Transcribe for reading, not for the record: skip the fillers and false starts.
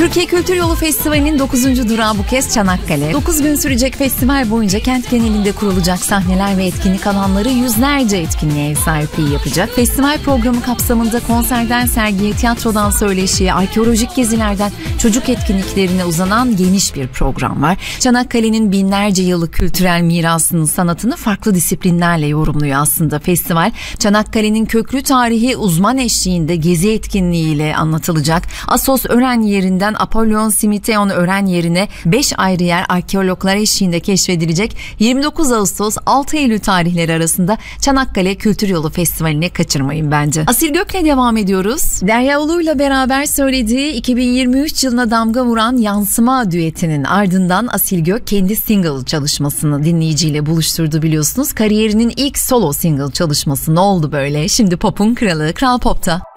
Türkiye Kültür Yolu Festivali'nin 9. durağı bu kez Çanakkale. 9 gün sürecek festival boyunca kent genelinde kurulacak sahneler ve etkinlik alanları yüzlerce etkinliğe ev sahipliği yapacak. Festival programı kapsamında konserden sergiye, tiyatrodan söyleşiye, arkeolojik gezilerden çocuk etkinliklerine uzanan geniş bir program var. Çanakkale'nin binlerce yıllık kültürel mirasının sanatını farklı disiplinlerle yorumluyor aslında festival. Çanakkale'nin köklü tarihi uzman eşliğinde gezi etkinliğiyle anlatılacak. Assos Ören yerinden Apollon Simeon Ören yerine 5 ayrı yer arkeologlar eşliğinde keşfedilecek. 29 Ağustos 6 Eylül tarihleri arasında Çanakkale Kültür Yolu Festivali'ni kaçırmayın bence. Asil Gök'le devam ediyoruz. Derya Ulu'yla beraber söylediği 2023 yılına damga vuran Yansıma düetinin ardından Asil Gök kendi single çalışmasını dinleyiciyle buluşturdu biliyorsunuz. Kariyerinin ilk solo single çalışması ne oldu böyle? Şimdi pop'un kralı Kral Pop'ta.